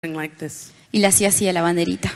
like this. Y le hacía así a la banderita.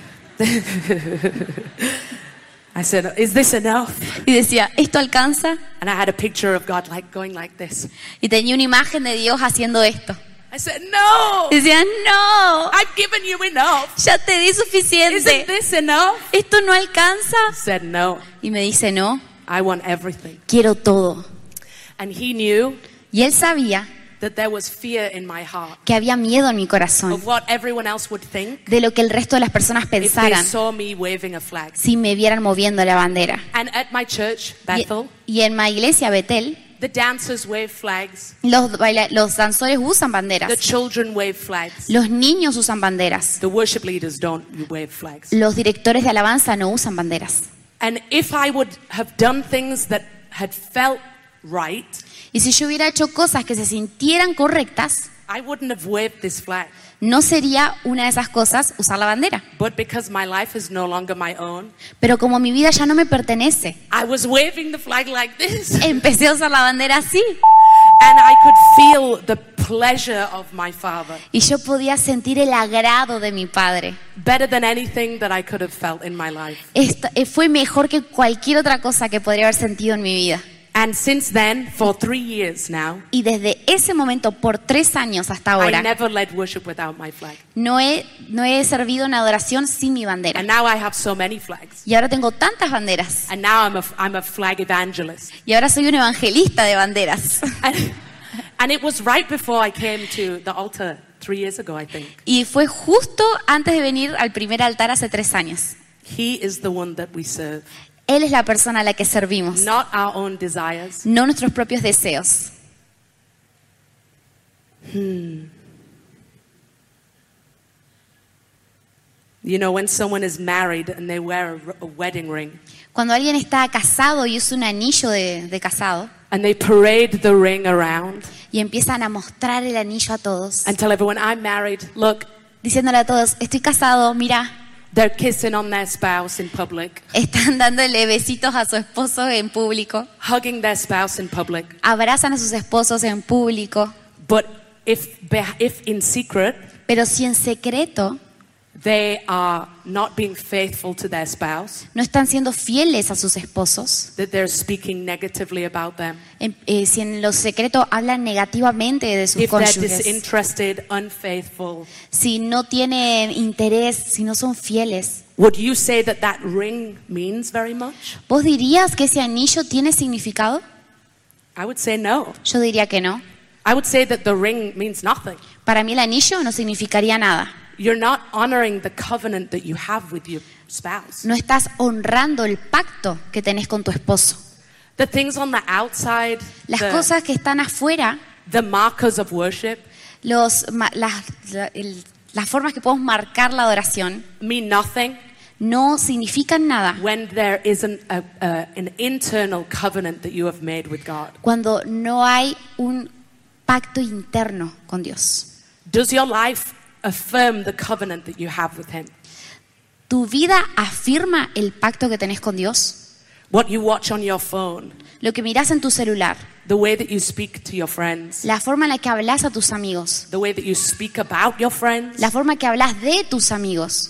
I said, "Is this enough?" Y decía, ¿esto alcanza? And I had a picture of God like going like this. Y tenía una imagen de Dios haciendo esto. I said, "No, Y decía, no, I've given you enough. ya te di Isn't suficiente. this enough?" ¿Esto no alcanza? I said, "No, Y me dice, no, I want everything." quiero todo. And he knew Y él sabía that there was fear in my heart que había miedo en mi corazón of what everyone else would think de lo que el resto de las personas if they pensaran saw me waving a flag. si me vieran moviendo la bandera. And at my church, Bethel, Y en mi iglesia, Betel, the dancers wave flags, los danzores usan the banderas. children wave flags, Los niños usan banderas. the worship leaders don't wave flags. Los directores de alabanza no usan banderas. And if I would have done things that had felt right, Y si yo hubiera hecho cosas que se sintieran correctas, I wouldn't have waved this flag. no sería una de esas cosas usar la bandera. But because my life is no longer my own, Pero como mi vida ya no me pertenece, I was waving the flag like this. empecé a usar la bandera así. And I could feel the pleasure of my Father Y yo podía sentir el agrado de mi Padre. better than anything that I could have felt in my life. Fue mejor que cualquier otra cosa que podría haber sentido en mi vida. And since then, for 3 years now, Y desde ese momento, por 3 años hasta I ahora, never led worship without my flag. no he servido en adoración sin mi bandera. And now I have so many flags. Y ahora tengo tantas banderas. And now I'm a flag evangelist. Y ahora soy un evangelista de banderas. And it was right before I came to the altar 3 years ago, I think. Y fue justo antes de venir al primer altar hace 3 años. He is the one that we serve, Él es la persona a la que servimos, not our own desires. no nuestros propios deseos. You know, when someone is married and they wear a wedding ring Cuando alguien está casado y usa un anillo de casado and they parade the ring around y empiezan a mostrar el anillo a todos, and tell everyone, "I'm married, look," diciéndole a todos, estoy casado, mira, they're kissing on their spouse in public, están dándole besitos a su esposo en público, hugging their spouse in public. abrazan a sus esposos en público, But if in secret pero si en secreto they are not being faithful to their spouse, no están siendo fieles a sus esposos, that they're speaking negatively about them, si en lo secreto hablan negativamente de sus if they're cónyuges, disinterested, unfaithful, si no tienen interés, si no son fieles, would you say that that ring means very much? ¿vos dirías que ese anillo tiene significado? I would say no. Yo diría que no. I would say that the ring means nothing. Para mí el anillo no significaría nada. You're not honoring the covenant that you have with your spouse. No estás honrando el pacto que tenés con tu esposo. The things on the outside, Las cosas que están afuera, the markers of worship, las formas que podemos marcar la adoración, mean nothing no significan nada when there isn't an internal covenant that you have made with God. cuando no hay un pacto interno con Dios. Does your life affirm the covenant that you have with Him? ¿Tu vida afirma el pacto que tenés con Dios? What you watch on your phone, Lo que mirás en tu celular, the way that you speak to your friends, la forma en la que hablas a tus amigos, the way that you speak about your friends, la forma que hablas de tus amigos.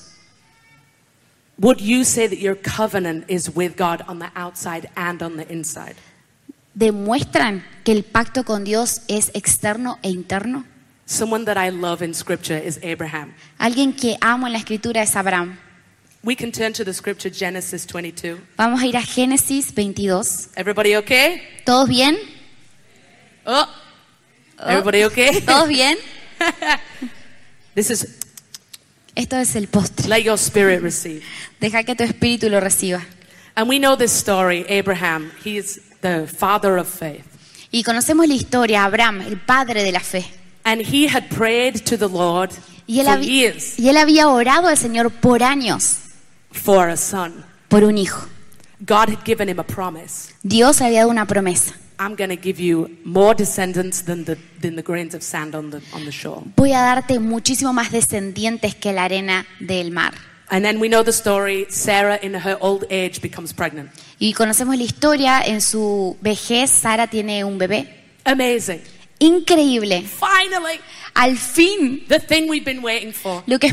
would you say that your covenant is with God on the outside and on the inside? ¿Demuestran que el pacto con Dios es externo e interno? Someone that I love in Scripture is Abraham. Alguien que amo en la escritura es Abraham. We can turn to the Scripture, Genesis 22. Vamos a ir a Génesis 22. Everybody okay? ¿Todos bien? Oh, everybody okay? ¿Todos bien? This is, Esto es el postre. let your spirit receive. Deja que tu espíritu lo reciba. And we know this story, Abraham, he is the father of faith. Y conocemos la historia, Abraham, el padre de la fe. And he had prayed to the Lord Y for years él había orado al Señor por años for a son. por un hijo. God had given him a promise. Dios le había dado una promesa. I'm going to give you more descendants than the grains of sand on the shore. Voy a darte muchísimo más descendientes que la arena del mar. And then we know the story, Sarah in her old age becomes pregnant. Y conocemos la historia, en su vejez Sara tiene un bebé. Amazing. increíble. Finally, Al fin, the thing we've been waiting for. lo que